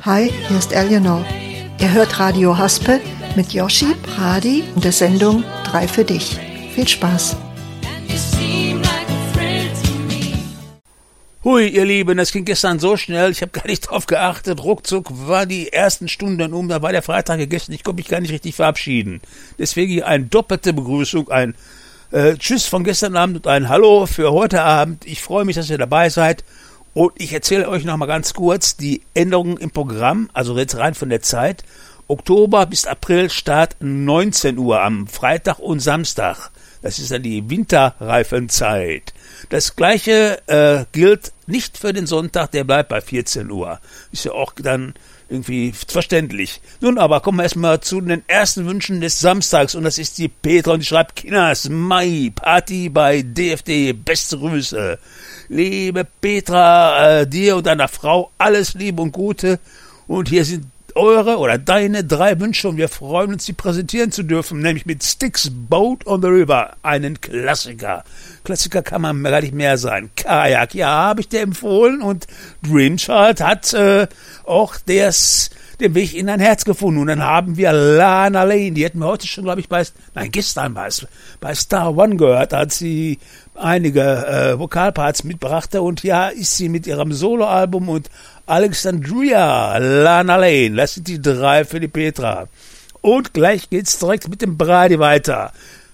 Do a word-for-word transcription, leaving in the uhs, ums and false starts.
Hi, hier ist Eleanor. Ihr hört Radio Haspel mit Yoshi, Brady und der Sendung drei für dich. Viel Spaß. Hui, ihr Lieben, das ging gestern so schnell, ich habe gar nicht drauf geachtet. Ruckzuck war die ersten Stunden um, da war der Freitag gegessen, ich konnte mich gar nicht richtig verabschieden. Deswegen hier eine doppelte Begrüßung, ein äh, Tschüss von gestern Abend und ein Hallo für heute Abend. Ich freue mich, dass ihr dabei seid und ich erzähle euch noch mal ganz kurz die Änderungen im Programm, also jetzt rein von der Zeit. Oktober bis April Start neunzehn Uhr am Freitag und Samstag. Das ist dann die Winterreifenzeit. Das gleiche äh, gilt nicht für den Sonntag, der bleibt bei vierzehn Uhr. Ist ja auch dann irgendwie verständlich. Nun aber kommen wir erstmal zu den ersten Wünschen des Samstags und das ist die Petra und die schreibt: Kinders, Mai, Party bei D F D, beste Grüße. Liebe Petra, äh, dir und deiner Frau alles Liebe und Gute und hier sind eure oder deine drei Wünsche und wir freuen uns, sie präsentieren zu dürfen, nämlich mit Styx Boat on the River, einen Klassiker. Klassiker kann man gar nicht mehr sein. Kajak, ja, habe ich dir empfohlen und Dreamchild hat äh, auch des, den Weg in dein Herz gefunden und dann haben wir Lana Lane, die hätten wir heute schon, glaube ich, bei, nein, gestern bei, bei Star One gehört, als sie einige äh, Vokalparts mitbrachte und ja, ist sie mit ihrem Soloalbum und Alexandria, Lana Lane, das sind die drei für die Petra. Und gleich geht's direkt mit dem Brady weiter.